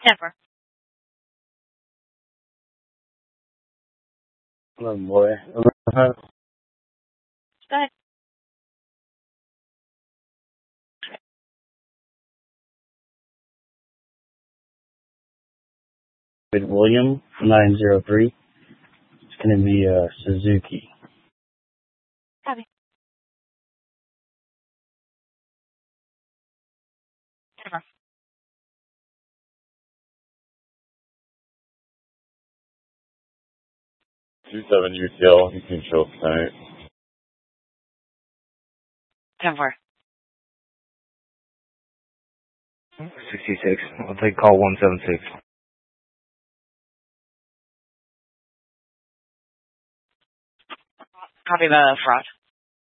Denver. 11 boy. Go ahead. William 903. It's going to be a Suzuki. Copy. Denver. 27 UTL, you can show up tonight. Denver. 66. I'll take call 176. Copy the fraud.